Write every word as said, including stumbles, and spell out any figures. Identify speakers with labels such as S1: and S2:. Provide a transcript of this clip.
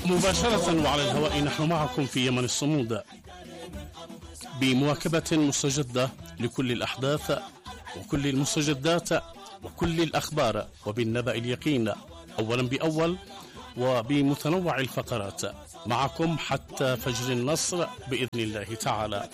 S1: مباشرة وعلى الهواء نحن معكم في يمن الصمود بمواكبة مستجدة لكل الأحداث وكل المستجدات وكل الأخبار وبالنبأ اليقين أولا بأول وبمتنوع الفقرات معكم حتى فجر النصر بإذن الله تعالى.